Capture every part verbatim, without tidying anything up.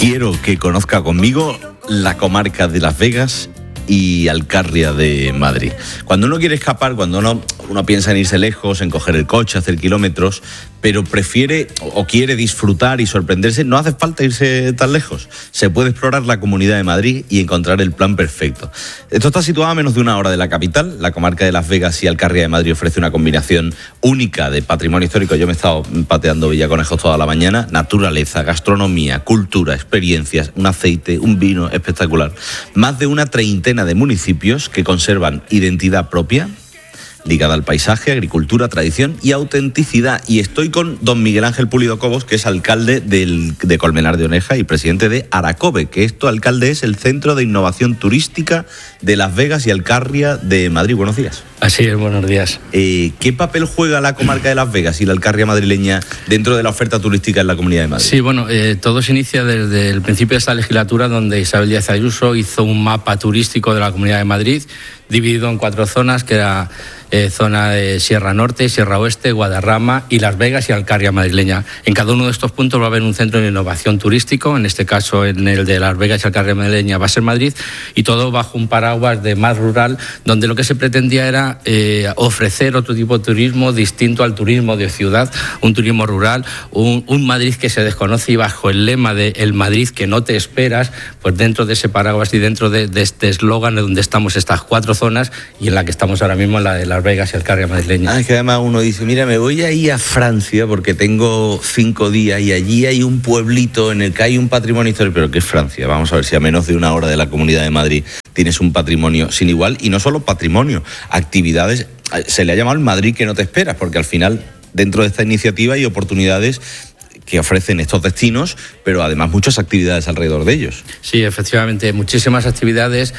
quiero que conozca conmigo la comarca de Las Vegas y Alcarria de Madrid. Cuando uno quiere escapar, cuando uno, uno piensa en irse lejos, en coger el coche, hacer kilómetros, pero prefiere o quiere disfrutar y sorprenderse, no hace falta irse tan lejos. Se puede explorar la Comunidad de Madrid y encontrar el plan perfecto. Esto está situado a menos de una hora de la capital. La comarca de Las Vegas y Alcarria de Madrid ofrece una combinación única de patrimonio histórico. Yo me he estado pateando Villaconejos toda la mañana. Naturaleza, gastronomía, cultura, experiencias, un aceite, un vino espectacular. Más de una treintena de municipios que conservan identidad propia, ligada al paisaje, agricultura, tradición y autenticidad. Y estoy con don Miguel Ángel Pulido Cobos, que es alcalde del, de Colmenar de Oneja y presidente de Aracobe, que esto, alcalde, es el Centro de Innovación Turística de Las Vegas y Alcarria de Madrid. Buenos días. Así es, buenos días. Eh, ¿Qué papel juega la comarca de Las Vegas y la Alcarria madrileña dentro de la oferta turística en la Comunidad de Madrid? Sí, bueno, eh, todo se inicia desde el principio de esta legislatura, donde Isabel Díaz Ayuso hizo un mapa turístico de la Comunidad de Madrid, dividido en cuatro zonas, que era eh, zona de Sierra Norte, Sierra Oeste, Guadarrama y Las Vegas y Alcarria madrileña. En cada uno de estos puntos va a haber un centro de innovación turístico, en este caso en el de Las Vegas y Alcarria madrileña va a ser Madrid, y todo bajo un paraguas de más rural, donde lo que se pretendía era eh, ofrecer otro tipo de turismo distinto al turismo de ciudad, un turismo rural, un, un Madrid que se desconoce, y bajo el lema de el Madrid que no te esperas, pues dentro de ese paraguas y dentro de, de este eslogan donde estamos estas cuatro zonas y en la que estamos ahora mismo, en la de Las Vegas y Alcarria madrileña. Ah, es que además uno dice, mira, me voy a ir a Francia porque tengo cinco días y allí hay un pueblito en el que hay un patrimonio histórico. ¿Pero qué es Francia? Vamos a ver si a menos de una hora de la Comunidad de Madrid tienes un patrimonio sin igual, y no solo patrimonio, actividades. Se le ha llamado el Madrid que no te esperas, porque al final dentro de esta iniciativa hay oportunidades que ofrecen estos destinos, pero además muchas actividades alrededor de ellos. Sí, efectivamente, muchísimas actividades.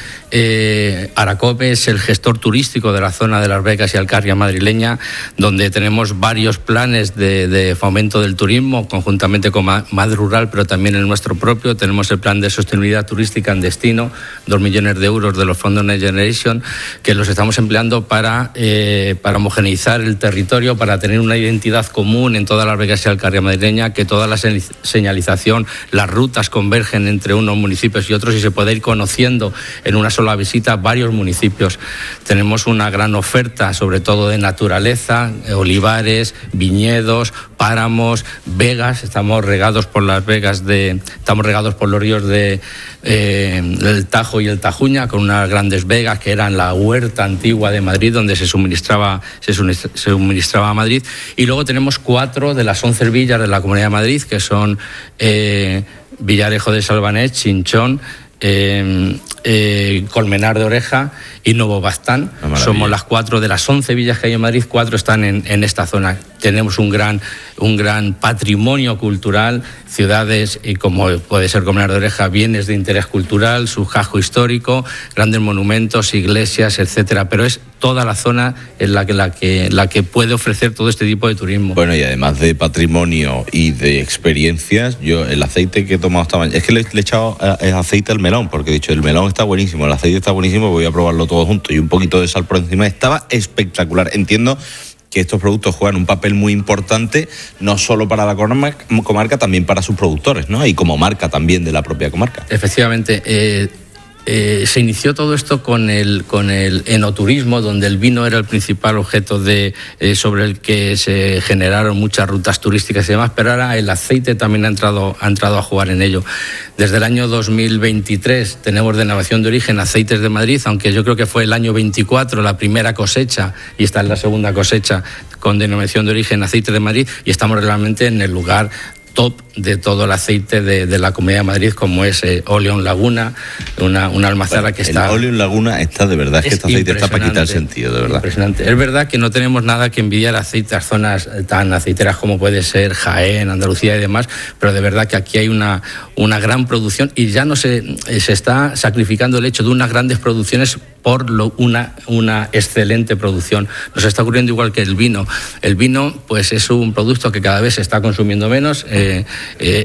Eh, Aracobe es el gestor turístico de la zona de Las Vegas y Alcarria madrileña, donde tenemos varios planes de, de fomento del turismo, conjuntamente con Madrid Rural, pero también el nuestro propio. Tenemos el plan de sostenibilidad turística en destino, dos millones de euros de los fondos Next Generation, que los estamos empleando para, eh, para homogeneizar el territorio, para tener una identidad común en toda Las Vegas y Alcarria madrileña, que toda la señalización, las rutas convergen entre unos municipios y otros y se puede ir conociendo en una sola visita varios municipios. Tenemos una gran oferta, sobre todo de naturaleza, olivares, viñedos, páramos, vegas. Estamos regados por las vegas de, estamos regados por los ríos de eh, el Tajo y el Tajuña, con unas grandes vegas que eran la huerta antigua de Madrid, donde se suministraba, se suministraba a Madrid. Y luego tenemos cuatro de las once villas de la Comunidad de Madrid, que son eh, Villarejo de Salvanet, Chinchón, eh, eh, Colmenar de Oreja y Novo Baztán. Somos las cuatro de las once villas que hay en Madrid, cuatro están en, en esta zona. Tenemos un gran, un gran patrimonio cultural, ciudades, y como puede ser Colmenar de Oreja, bienes de interés cultural, su casco histórico, grandes monumentos, iglesias, etcétera. Pero es toda la zona en la que, la que, la que puede ofrecer todo este tipo de turismo. Bueno, y además de patrimonio y de experiencias, yo el aceite que he tomado esta mañana, es que le, le he echado eh, aceite al melón, porque he dicho, el melón está buenísimo, el aceite está buenísimo, voy a probarlo todo junto, y un poquito de sal por encima. Estaba espectacular. Entiendo que estos productos juegan un papel muy importante, no solo para la comarca, también para sus productores, ¿no? Y como marca también de la propia comarca. Efectivamente. Eh... Eh, se inició todo esto con el, con el enoturismo, donde el vino era el principal objeto de, eh, sobre el que se generaron muchas rutas turísticas y demás, pero ahora el aceite también ha entrado, ha entrado a jugar en ello. Desde el año dos mil veintitrés tenemos denominación de origen Aceites de Madrid, aunque yo creo que fue el año veinticuatro la primera cosecha, y esta es la segunda cosecha con denominación de origen Aceites de Madrid, y estamos realmente en el lugar top de todo el aceite de, de la Comunidad de Madrid, como es eh, Oleon Laguna, una, una almazara bueno, que está... El Oleon Laguna está de verdad, es que este aceite está para quitar el sentido, de verdad. Impresionante. Es verdad que no tenemos nada que envidiar a aceites, zonas tan aceiteras como puede ser Jaén, Andalucía y demás, pero de verdad que aquí hay una, una gran producción, y ya no se, se está sacrificando el hecho de unas grandes producciones por lo, una, una excelente producción. Nos está ocurriendo igual que el vino. El vino pues es un producto que cada vez se está consumiendo menos. Eh, eh,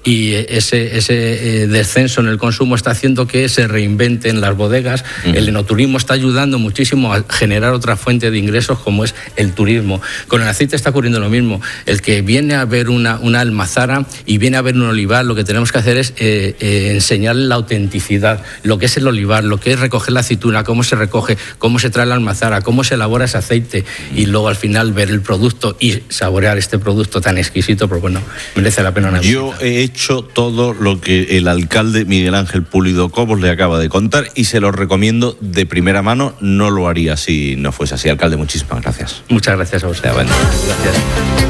y ese, ese descenso en el consumo está haciendo que se reinventen las bodegas. Uh-huh. El enoturismo está ayudando muchísimo a generar otra fuente de ingresos como es el turismo. Con el aceite está ocurriendo lo mismo. El que viene a ver una, una almazara y viene a ver un olivar, lo que tenemos que hacer es eh, eh, enseñarle la autenticidad, lo que es el olivar, lo que es recoger la aceituna, cómo se recoge, cómo se trae la almazara, cómo se elabora ese aceite, y luego al final ver el producto y saborear este producto tan exquisito, pues bueno, merece la pena una visita. Yo he hecho todo lo que el alcalde Miguel Ángel Pulido Cobos le acaba de contar y se lo recomiendo de primera mano. No lo haría si no fuese así. Alcalde, muchísimas gracias. Muchas gracias a usted. Bueno, gracias.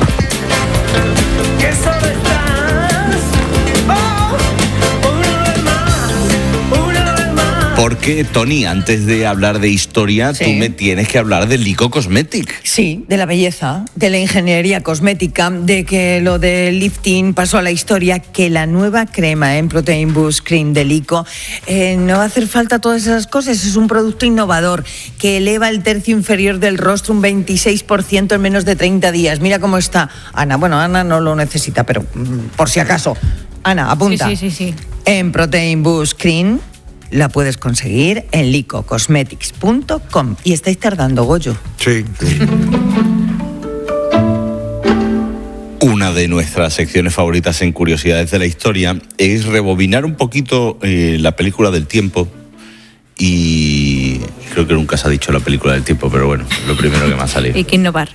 Porque, Tony, antes de hablar de historia, sí, tú me tienes que hablar del Lyko Cosmetic. Sí, de la belleza, de la ingeniería cosmética, de que lo del lifting pasó a la historia, que la nueva crema en Protein Boost Cream de Lyko eh, no va a hacer falta todas esas cosas. Es un producto innovador que eleva el tercio inferior del rostro un veintiséis por ciento en menos de treinta días. Mira cómo está Ana. Bueno, Ana no lo necesita, pero mm, por si acaso. Ana, apunta. Sí, sí, sí, sí. En Protein Boost Cream la puedes conseguir en lyko cosmetics punto com. Y estáis tardando, Goyo. Sí. sí. Una de nuestras secciones favoritas en Curiosidades de la Historia es rebobinar un poquito eh, la película del tiempo. Y creo que nunca se ha dicho la película del tiempo, pero bueno, lo primero que me ha salido. Hay que innovar.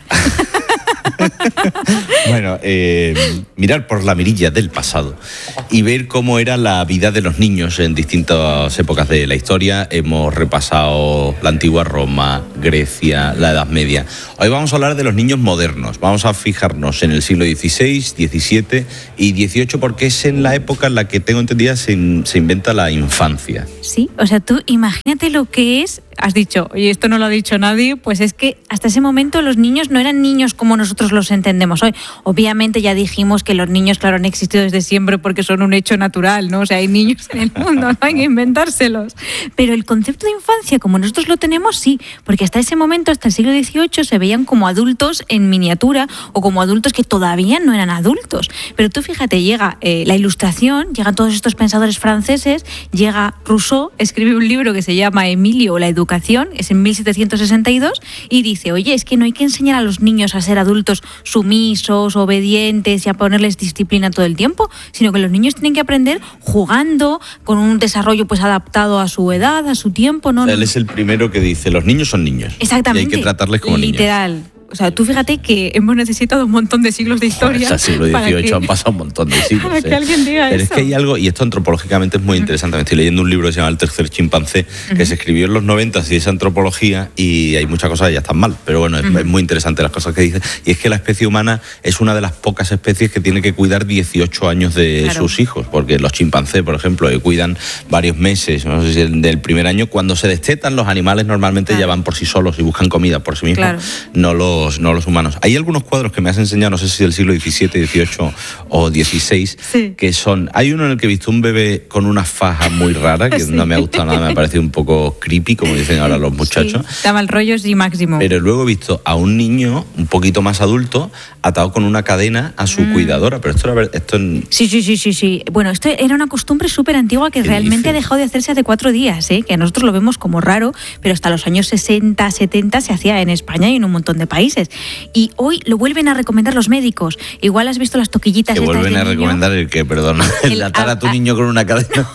Bueno, eh, mirar por la mirilla del pasado y ver cómo era la vida de los niños en distintas épocas de la historia. Hemos repasado la antigua Roma, Grecia, la Edad Media. Hoy vamos a hablar de los niños modernos. Vamos a fijarnos en el siglo dieciséis, diecisiete y dieciocho, porque es en la época en la que, tengo entendida, se, in, se inventa la infancia. Sí, o sea, tú imagínate lo que es. Has dicho, y esto no lo ha dicho nadie, pues es que hasta ese momento los niños no eran niños como nosotros los entendemos hoy. Obviamente ya dijimos que los niños, claro, han existido desde siempre porque son un hecho natural, ¿no? O sea, hay niños en el mundo, no hay que inventárselos. Pero el concepto de infancia, como nosotros lo tenemos, sí, porque hasta ese momento, hasta el siglo dieciocho, se veían como adultos en miniatura o como adultos que todavía no eran adultos. Pero tú fíjate, llega eh, la Ilustración, llegan todos estos pensadores franceses, llega Rousseau, escribe un libro que se llama Emilio o la educación, es en mil setecientos sesenta y dos, y dice, oye, es que no hay que enseñar a los niños a ser adultos sumisos, obedientes y a ponerles disciplina todo el tiempo, sino que los niños tienen que aprender jugando, con un desarrollo pues adaptado a su edad, a su tiempo, ¿no? Él es el primero que dice, los niños son niños. Exactamente. Y hay que tratarles como niños. Literal. O sea, tú fíjate que hemos necesitado un montón de siglos de historia. Hasta siglo dieciocho han pasado un montón de siglos. Para ¿eh? que alguien diga Pero eso. es que hay algo, y esto antropológicamente es muy interesante. Me estoy leyendo un libro que se llama El tercer chimpancé, que uh-huh. se escribió en los noventa, y es antropología, y hay muchas cosas que ya están mal. Pero bueno, es, uh-huh. es muy interesante las cosas que dice. Y es que la especie humana es una de las pocas especies que tiene que cuidar dieciocho años de claro. sus hijos. Porque los chimpancés, por ejemplo, que cuidan varios meses, no sé si el del primer año. Cuando se destetan, los animales normalmente claro. ya van por sí solos y buscan comida por sí mismos, claro. no los, no los humanos. Hay algunos cuadros que me has enseñado, no sé si del siglo diecisiete, dieciocho o dieciséis, sí. que son... Hay uno en el que he visto un bebé con una faja muy rara, que sí. no me ha gustado nada, me ha parecido un poco creepy, como dicen ahora los muchachos. Sí. Daba el rollo sí máximo. Pero luego he visto a un niño un poquito más adulto atado con una cadena a su mm. cuidadora. Pero esto era... Esto en... Sí, sí, sí, sí, sí. Bueno, esto era una costumbre súper antigua que realmente dices? ha dejado de hacerse hace cuatro días, ¿eh? Que nosotros lo vemos como raro, pero hasta los años sesenta, setenta se hacía en España y en un montón de países. Y hoy lo vuelven a recomendar los médicos. Igual has visto las toquillitas que estas vuelven de a niño. recomendar el que, perdón, el, el atar a, a tu niño con una cadena.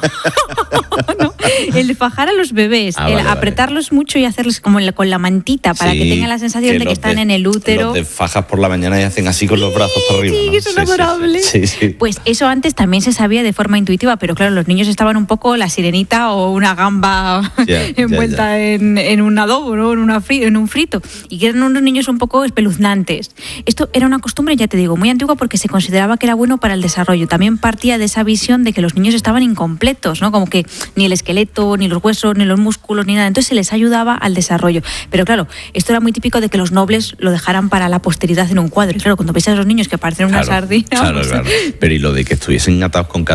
No, el fajar a los bebés, ah, el vale, apretarlos vale. mucho y hacerles como la, con la mantita para sí, que tengan la sensación de que están de, en el útero. Los de fajas por la mañana y hacen así con los brazos para arriba. Sí, ¿no? que son sí, adorables. Sí, sí, sí. Pues eso antes también se sabía de forma intuitiva, pero claro, los niños estaban un poco la sirenita o una gamba ya, envuelta ya, ya. En, en un adobo, ¿no? en, una fri- en un frito, y que eran unos niños un poco espeluznantes. Esto era una costumbre, ya te digo, muy antigua porque se consideraba que era bueno para el desarrollo. También partía de esa visión de que los niños estaban incompletos, ¿no? Como que ni el esqueleto, ni los huesos, ni los músculos, ni nada. Entonces se les ayudaba al desarrollo. Pero claro, esto era muy típico de que los nobles lo dejaran para la posteridad en un cuadro. Y claro, cuando ves a esos niños que parecen claro, una sardina... Claro, pues, claro. Pero ¿y lo de que estuviesen atados con cadena?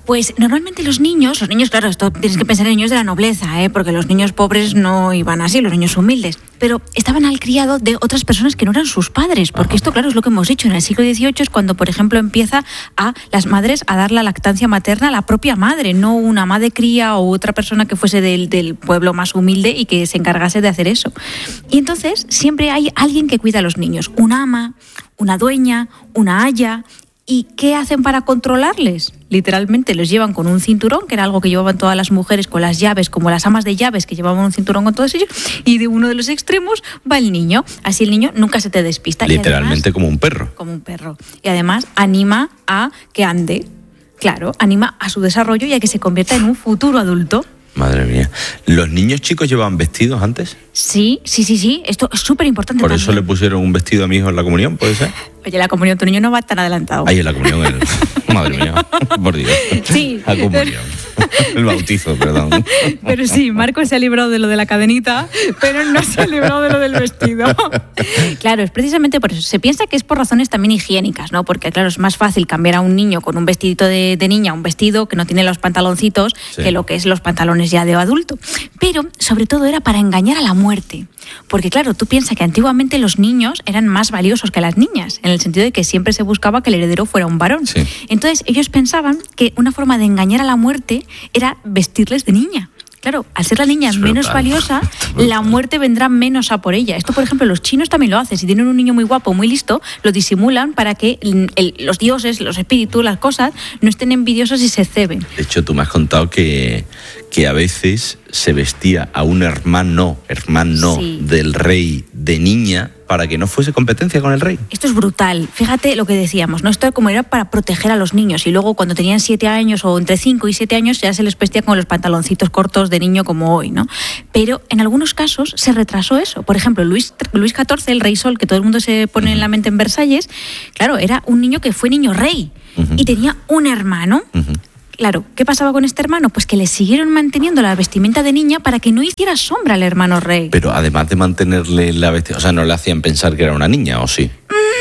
Pues normalmente los niños, los niños, claro, esto tienes que pensar en niños de la nobleza, ¿eh? Porque los niños pobres no iban así, los niños humildes, pero estaban al criado de otras personas que no eran sus padres, porque Ajá. esto, claro, es lo que hemos dicho, en el siglo dieciocho es cuando, por ejemplo, empieza a las madres a dar la lactancia materna a la propia madre, no una madre cría o otra persona que fuese del, del pueblo más humilde y que se encargase de hacer eso. Y entonces siempre hay alguien que cuida a los niños, una ama, una dueña, una aya. ¿Y qué hacen para controlarles? Literalmente los llevan con un cinturón, que era algo que llevaban todas las mujeres con las llaves, como las amas de llaves que llevaban un cinturón con todos ellos, y de uno de los extremos va el niño. Así el niño nunca se te despista. Literalmente además, como un perro. Como un perro. Y además anima a que ande, claro, anima a su desarrollo y a que se convierta en un futuro adulto. Madre mía. ¿Los niños chicos llevaban vestidos antes? Sí, sí, sí, sí. Esto es súper importante. ¿Por eso le pusieron un vestido a mi hijo en la comunión, puede ser? Oye, la comunión, tu niño no va tan adelantado. Ay, en la comunión, el... madre mía, por Dios. Sí. La comunión. El bautizo, perdón. Pero sí, Marco se ha librado de lo de la cadenita, pero no se ha librado de lo del vestido. Claro, es precisamente por eso. Se piensa que es por razones también higiénicas, ¿no? Porque, claro, es más fácil cambiar a un niño con un vestidito de, de niña, un vestido que no tiene los pantaloncitos, sí. que lo que es los pantalones ya de adulto. Pero, sobre todo, era para engañar a la muerte. Porque, claro, tú piensas que antiguamente los niños eran más valiosos que las niñas, en el sentido de que siempre se buscaba que el heredero fuera un varón. Sí. Entonces, ellos pensaban que una forma de engañar a la muerte era vestirles de niña. Claro, al ser la niña es menos brutal. valiosa, la muerte vendrá menos a por ella. Esto, por ejemplo, los chinos también lo hacen. Si tienen un niño muy guapo, muy listo, lo disimulan para que el, el, los dioses, los espíritus, las cosas, no estén envidiosos y se ceben. De hecho, tú me has contado que, que a veces se vestía a un hermano, hermano sí. del rey de niña, para que no fuese competencia con el rey. Esto es brutal. Fíjate lo que decíamos, ¿no? Esto como era para proteger a los niños y luego cuando tenían siete años o entre cinco y siete años ya se les vestía con los pantaloncitos cortos de niño como hoy, ¿no? Pero en algunos casos se retrasó eso. Por ejemplo, Luis, Luis catorce, el rey Sol, que todo el mundo se pone uh-huh. en la mente en Versalles, claro, era un niño que fue niño rey uh-huh. y tenía un hermano. Uh-huh. Claro, ¿qué pasaba con este hermano? Pues que le siguieron manteniendo la vestimenta de niña para que no hiciera sombra al hermano rey. Pero además de mantenerle la vestimenta, o sea, no le hacían pensar que era una niña, ¿o sí?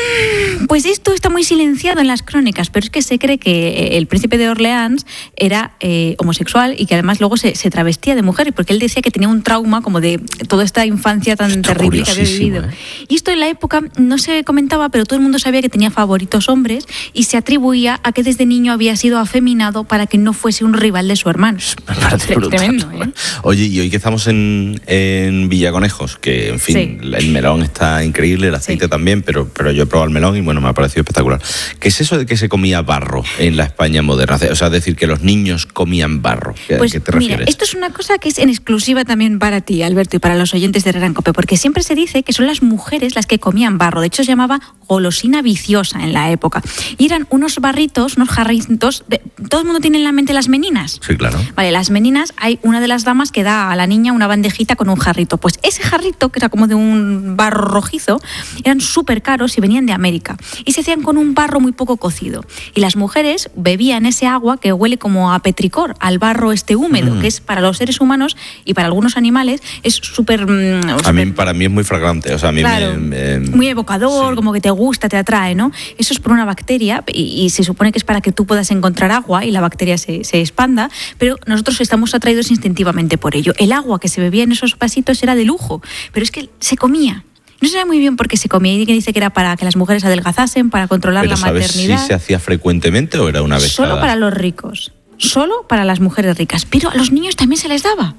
Pues esto está muy silenciado en las crónicas, pero es que se cree que el príncipe de Orleans era eh, homosexual y que además luego se, se travestía de mujer, porque él decía que tenía un trauma como de toda esta infancia tan esto terrible que había vivido. ¿eh? Y esto en la época no se comentaba, pero todo el mundo sabía que tenía favoritos hombres y se atribuía a que desde niño había sido afeminado para que no fuese un rival de su hermano. Me parece tremendo, ¿eh? Oye, y hoy que estamos en, en Villaconejos, que en fin, sí. el melón está increíble, el aceite sí. también, pero, pero yo he probado el melón y bueno, me ha parecido espectacular. ¿Qué es eso de que se comía barro en la España moderna? O sea, decir que los niños comían barro. ¿A pues, qué te refieres? Mira, esto es una cosa que es en exclusiva también para ti, Alberto, y para los oyentes de Herrera en Cope, porque siempre se dice que son las mujeres las que comían barro. De hecho, se llamaba golosina viciosa en la época. Y eran unos barritos, unos jarritos. De, ¿todo el mundo tiene en la mente las meninas? Sí, claro. Vale, las meninas, hay una de las damas que da a la niña una bandejita con un jarrito. Pues ese jarrito, que era como de un barro rojizo, eran súper caros y venían de América. Y se hacían con un barro muy poco cocido. Y las mujeres bebían ese agua que huele como a petricor, al barro este húmedo, mm. que es para los seres humanos y para algunos animales es súper... Mmm, a mí, para mí es muy fragante. O sea, a mí claro, me, me, muy evocador, sí. como que te gusta, te atrae, ¿no? Eso es por una bacteria y, y se supone que es para que tú puedas encontrar agua y la bacteria se, se expanda, pero nosotros estamos atraídos instintivamente por ello. El agua que se bebía en esos vasitos era de lujo, pero es que se comía. No se sabe muy bien por qué se comía. Y que dice que era para que las mujeres adelgazasen, para controlar ¿Pero la sabes maternidad. Si se hacía frecuentemente o era una vez Solo cada... para los ricos. Solo para las mujeres ricas. Pero a los niños también se les daba.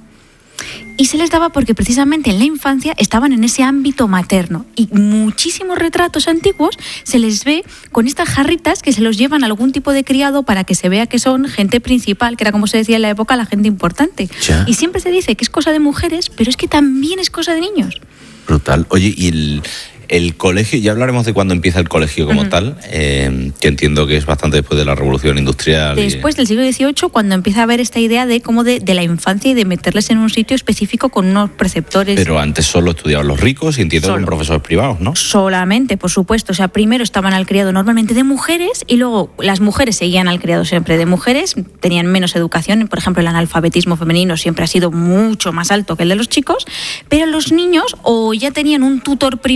Y se les daba porque precisamente en la infancia estaban en ese ámbito materno. Y muchísimos retratos antiguos se les ve con estas jarritas que se los llevan a algún tipo de criado para que se vea que son gente principal, que era como se decía en la época, la gente importante. ¿Ya? Y siempre se dice que es cosa de mujeres, pero es que también es cosa de niños. Brutal. Oye, y el, el colegio, ya hablaremos de cuándo empieza el colegio como uh-huh. tal, eh, que entiendo que es bastante después de la Revolución Industrial. Después y... del siglo dieciocho, cuando empieza a haber esta idea de cómo de, de la infancia y de meterles en un sitio específico con unos preceptores. Pero antes solo estudiaban los ricos y entiendo con profesores privados, ¿no? Solamente, por supuesto. O sea, primero estaban al criado normalmente de mujeres y luego las mujeres seguían al criado siempre de mujeres, tenían menos educación. Por ejemplo, el analfabetismo femenino siempre ha sido mucho más alto que el de los chicos, pero los niños o ya tenían un tutor privado que se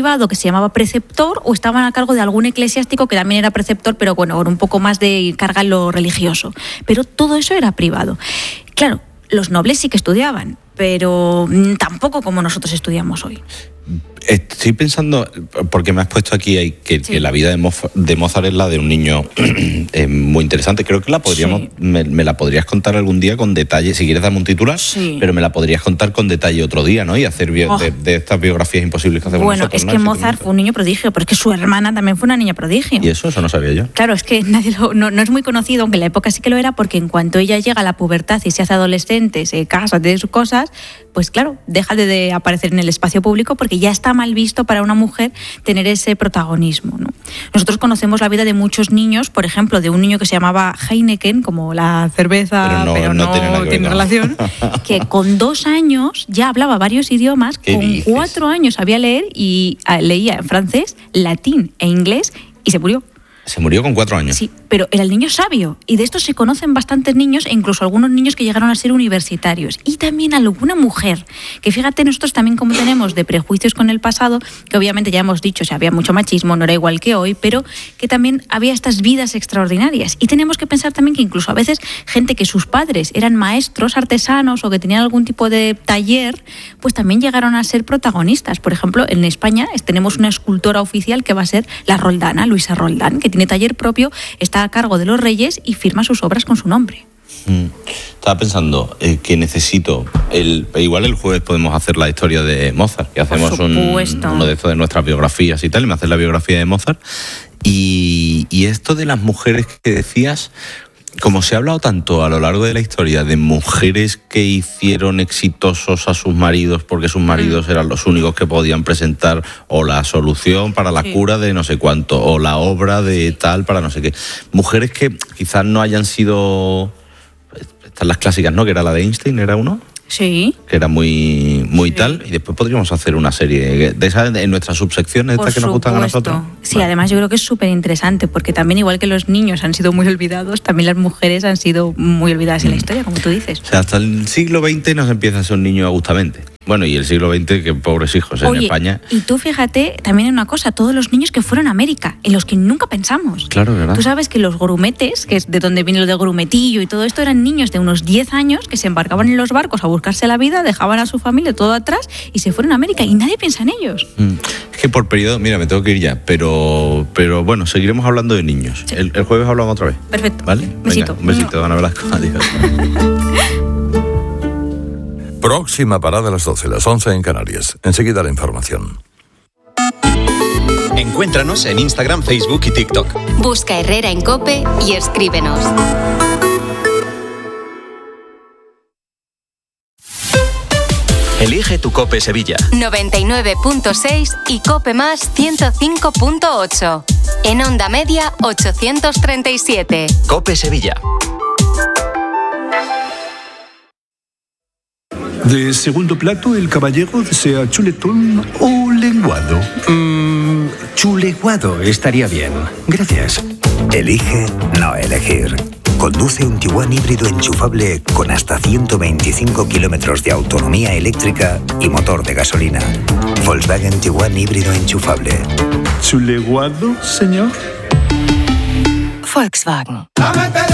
se llamaba preceptor o estaban a cargo de algún eclesiástico que también era preceptor, pero bueno, con un poco más de carga en lo religioso. Pero todo eso era privado. Claro, los nobles sí que estudiaban, pero tampoco como nosotros estudiamos hoy. Estoy pensando, porque me has puesto aquí que, sí. que la vida de Mozart, de Mozart es la de un niño eh, muy interesante. Creo que la podríamos, sí. me, me la podrías contar algún día con detalle, si quieres darme un titular, sí. pero me la podrías contar con detalle otro día, ¿no? Y hacer bio, oh. de, de estas biografías imposibles que hacemos bueno, nosotros. Bueno, es ¿no? que Mozart fue un niño prodigio, pero es que su hermana también fue una niña prodigio. ¿Y eso? Eso no sabía yo. Claro, es que nadie lo, no, no es muy conocido, aunque en la época sí que lo era, porque en cuanto ella llega a la pubertad y se hace adolescente, se casa, tiene sus cosas, pues claro, deja de, de aparecer en el espacio público porque ya está mal visto para una mujer tener ese protagonismo, ¿no? Nosotros conocemos la vida de muchos niños, por ejemplo, de un niño que se llamaba Heineken, como la cerveza, pero no, pero no, no tiene, nada que tiene ver, relación, no. que con dos años ya hablaba varios idiomas, con dices? cuatro años sabía leer y leía en francés, latín e inglés y se murió. Se murió con cuatro años. Sí, pero era el niño sabio. Y de esto se conocen bastantes niños e incluso algunos niños que llegaron a ser universitarios. Y también alguna mujer, que fíjate nosotros también como tenemos de prejuicios con el pasado, que obviamente ya hemos dicho, o sea, había mucho machismo, no era igual que hoy, pero que también había estas vidas extraordinarias. Y tenemos que pensar también que incluso a veces gente que sus padres eran maestros, artesanos o que tenían algún tipo de taller, pues también llegaron a ser protagonistas. Por ejemplo, en España tenemos una escultora oficial que va a ser la Roldana, Luisa Roldán, que tiene taller propio, está a cargo de los reyes y firma sus obras con su nombre. Mm. Estaba pensando eh, que necesito, el, igual el jueves podemos hacer la historia de Mozart, que hacemos un, uno de estos de nuestras biografías y tal, y me haces la biografía de Mozart. Y, y esto de las mujeres que decías, como se ha hablado tanto a lo largo de la historia de mujeres que hicieron exitosos a sus maridos porque sus maridos mm. eran los únicos que podían presentar o la solución para la sí. cura de no sé cuánto, o la obra de tal para no sé qué. Mujeres que quizás no hayan sido, estas las clásicas, ¿no? Que era la de Einstein, ¿era uno? Sí. Que era muy, muy sí. tal. Y después podríamos hacer una serie de esas en nuestras subsecciones, estas que nos gustan a nosotros. Sí, vale. Además yo creo que es súper interesante, porque también igual que los niños han sido muy olvidados, también las mujeres han sido muy olvidadas mm. en la historia, como tú dices. O sea, hasta el siglo veinte nos empieza a ser un niño agustamente. Bueno, y el siglo veinte, que pobres hijos en Oye, España. Y tú fíjate también en una cosa, todos los niños que fueron a América, en los que nunca pensamos. Claro, ¿verdad? Tú sabes que los grumetes, que es de donde viene lo de grumetillo y todo esto, eran niños de unos diez años que se embarcaban en los barcos a buscarse la vida, dejaban a su familia todo atrás y se fueron a América y nadie piensa en ellos. Mm. Es que por periodo, mira, me tengo que ir ya, pero, pero bueno, seguiremos hablando de niños. Sí. El, el jueves hablamos otra vez. Perfecto. ¿Vale? Besito. Venga, un besito, Ana Velasco. Adiós. Próxima parada a las doce, las once en Canarias. Enseguida la información. Encuéntranos en Instagram, Facebook y TikTok. Busca Herrera en COPE y escríbenos. Elige tu COPE Sevilla. noventa y nueve punto seis y COPE Más ciento cinco punto ocho. En onda media ochocientos treinta y siete. COPE Sevilla. De segundo plato, el caballero desea chuletón o lenguado. Mm, chuleguado estaría bien. Gracias. Elige no elegir. Conduce un Tiguan híbrido enchufable con hasta ciento veinticinco kilómetros de autonomía eléctrica y motor de gasolina. Volkswagen Tiguan híbrido enchufable. ¿Chuleguado, señor? Volkswagen.